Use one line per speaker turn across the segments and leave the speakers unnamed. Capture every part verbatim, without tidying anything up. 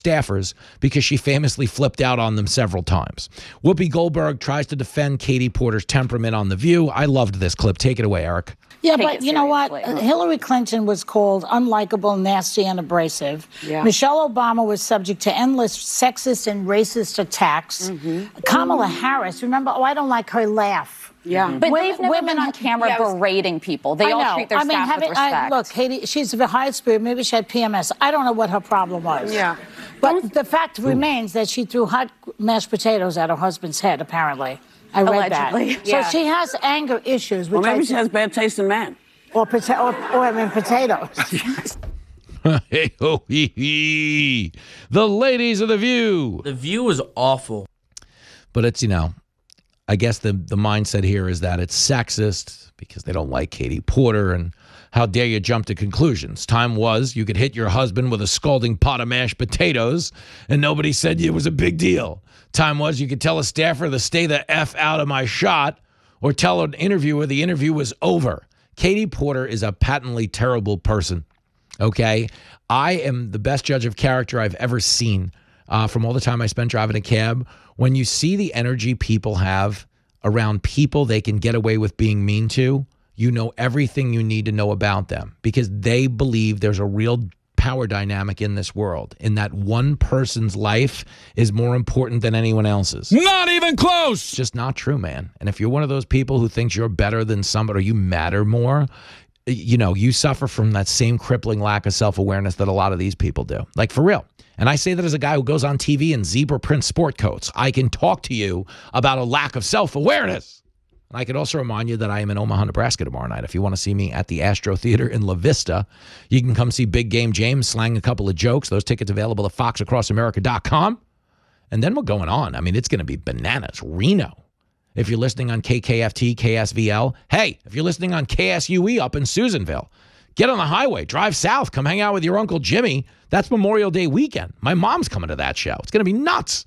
staffers because she famously flipped out on them several times. Whoopi Goldberg tries to defend Katie Porter's temperament on The View. I loved this clip. Take it away, Eric.
Yeah, Take but you know what? Uh, Hillary Clinton was called unlikable, nasty, and abrasive. Yeah. Michelle Obama was subject to endless sexist and racist attacks. Mm-hmm. Kamala mm-hmm. Harris, remember, oh, I don't like her laugh.
Yeah, mm-hmm. but w- never women on camera yeah, was, berating people. They I all know. treat their I mean, staff having, with respect.
I, look, Katie, she's of a high spirit. Maybe she had P M S. I don't know what her problem was.
Yeah,
but don't, the fact Ooh. remains that she threw hot mashed potatoes at her husband's head. Apparently, I read
Allegedly.
that.
Yeah.
So she has anger issues. Which
Well, maybe
I,
she has bad taste in men.
Or, pota- or, or I mean, potatoes.
Hey, ho, hee, hee. The ladies of The View.
The View is awful.
But it's, you know, I guess the, the mindset here is that it's sexist because they don't like Katie Porter, and how dare you jump to conclusions. Time was you could hit your husband with a scalding pot of mashed potatoes and nobody said it was a big deal. Time was you could tell a staffer to stay the F out of my shot or tell an interviewer the interview was over. Katie Porter is a patently terrible person, okay? I am the best judge of character I've ever seen uh, from all the time I spent driving a cab. When you see the energy people have around people they can get away with being mean to, you know everything you need to know about them because they believe there's a real power dynamic in this world, in that one person's life is more important than anyone else's.
Not even close.
It's just not true, man. And if you're one of those people who thinks you're better than somebody or you matter more, you know, you suffer from that same crippling lack of self-awareness that a lot of these people do. Like, for real. And I say that as a guy who goes on T V in zebra print sport coats. I can talk to you about a lack of self-awareness. And I could also remind you that I am in Omaha, Nebraska tomorrow night. If you want to see me at the Astro Theater in La Vista, you can come see Big Game James slang a couple of jokes. Those tickets available at fox across america dot com. And then we're going on. I mean, it's going to be bananas. Reno. If you're listening on K K F T, K S V L. Hey, if you're listening on K S U E up in Susanville, get on the highway, drive south, come hang out with your Uncle Jimmy. That's Memorial Day weekend. My mom's coming to that show. It's going to be nuts.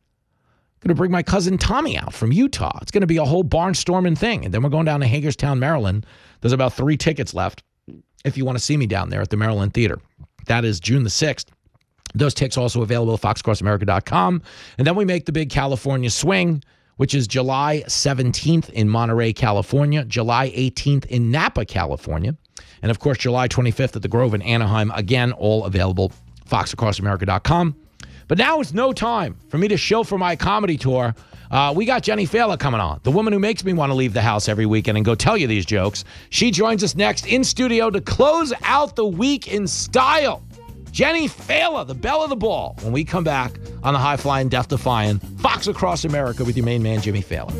Going to bring my cousin Tommy out from Utah. It's going to be a whole barnstorming thing. And then we're going down to Hagerstown, Maryland. There's about three tickets left if you want to see me down there at the Maryland Theater. That is June the sixth. Those tickets also available at fox across america dot com. And then we make the big California swing, which is July seventeenth in Monterey, California, July eighteenth in Napa, California, and, of course, July twenty-fifth at the Grove in Anaheim. Again, all available fox across america dot com. But now it's no time for me to show for my comedy tour. Uh, we got Jenny Fela coming on, the woman who makes me want to leave the house every weekend and go tell you these jokes. She joins us next in studio to close out the week in style. Jenny Fela, the belle of the ball, when we come back on the high-flying, death-defying Fox Across America with your main man, Jimmy Fallon.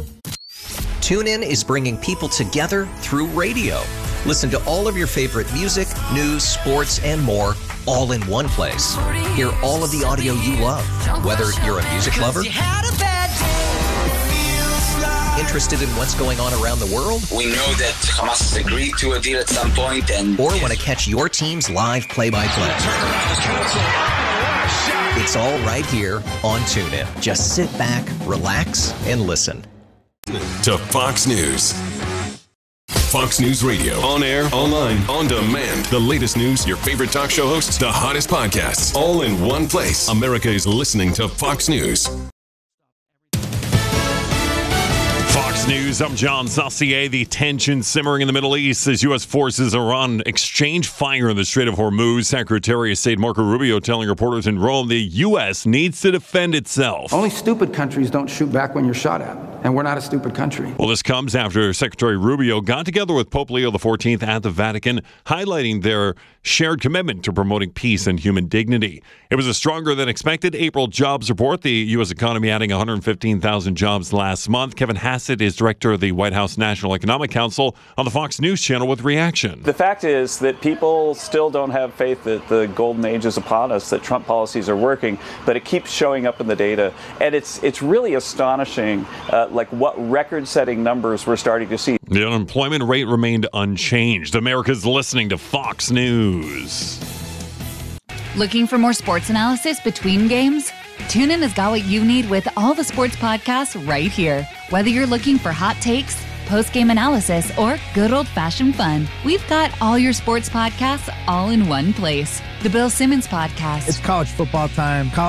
TuneIn is bringing people together through radio. Listen to all of your favorite music, news, sports, and more all in one place. Hear all of the audio you love, whether you're a music lover, interested in what's going on around the world,
we know that Hamas has agreed to a deal at some point, and
or want to catch your team's live play-by-play. It's all right here on TuneIn. Just sit back, relax, and listen.
To Fox News. Fox News Radio. On air, online, on demand. The latest news, your favorite talk show hosts, the hottest podcasts, all in one place. America is listening to Fox News.
Fox News, I'm John Saucier. The tension simmering in the Middle East as U S forces are on exchange fire in the Strait of Hormuz. Secretary of State Marco Rubio telling reporters in Rome the U S needs to defend itself.
Only stupid countries don't shoot back when you're shot at. And we're not a stupid country.
Well, this comes after Secretary Rubio got together with Pope Leo the fourteenth at the Vatican, highlighting their shared commitment to promoting peace and human dignity. It was a stronger than expected April jobs report, the U S economy adding one hundred fifteen thousand jobs last month. Kevin Hassett is director of the White House National Economic Council on the Fox News channel with reaction.
The fact is that people still don't have faith that the golden age is upon us, that Trump policies are working, but it keeps showing up in the data. And it's it's really astonishing uh, like what record-setting numbers we're starting to see.
The unemployment rate remained unchanged. America's listening to Fox News.
Looking for more sports analysis between games? TuneIn has got what you need with all the sports podcasts right here. Whether you're looking for hot takes, post-game analysis, or good old-fashioned fun. We've got all your sports podcasts all in one place. The Bill Simmons Podcast.
It's college football time.